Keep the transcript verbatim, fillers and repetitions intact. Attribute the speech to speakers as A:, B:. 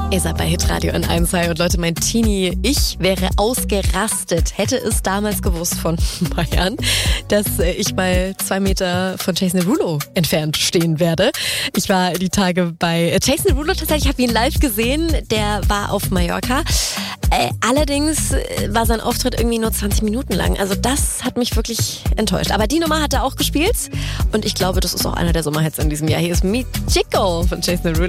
A: Ihr seid bei Hitradio in eins und Leute, mein Teenie, ich wäre ausgerastet, hätte es damals gewusst von Bayern, dass ich mal zwei Meter von Jason Derulo entfernt stehen werde. Ich war die Tage bei Jason Derulo tatsächlich, ich habe ihn live gesehen, der war auf Mallorca. Äh, allerdings war sein Auftritt irgendwie nur zwanzig Minuten lang. Also das hat mich wirklich enttäuscht. Aber die Nummer hat er auch gespielt und ich glaube, das ist auch einer der Sommerhits in diesem Jahr. Hier ist Me Chico von Jason Derulo.